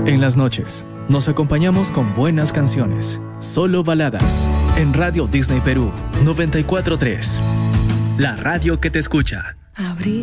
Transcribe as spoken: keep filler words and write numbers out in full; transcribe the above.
En las noches, nos acompañamos con buenas canciones. Solo baladas. En Radio Disney Perú noventa y cuatro punto tres. La radio que te escucha. Abrí